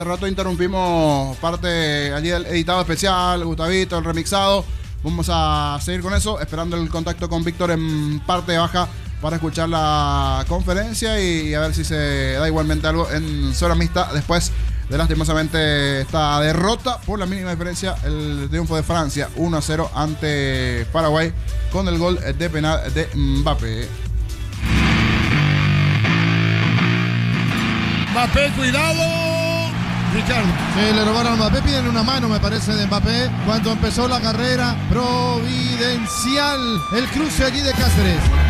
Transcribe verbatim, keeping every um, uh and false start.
Hace rato interrumpimos parte allí del editado especial, Gustavito, el remixado. Vamos a seguir con eso, esperando el contacto con Víctor en parte baja para escuchar la conferencia y, y a ver si se da igualmente algo en zona mixta después de lastimosamente esta derrota por la mínima diferencia, el triunfo de Francia uno a cero ante Paraguay con el gol de penal de Mbappé. Mbappé, cuidado. Ricardo. Sí, le robaron a Mbappé, piden una mano, me parece, de Mbappé cuando empezó la carrera providencial. El cruce allí de Cáceres.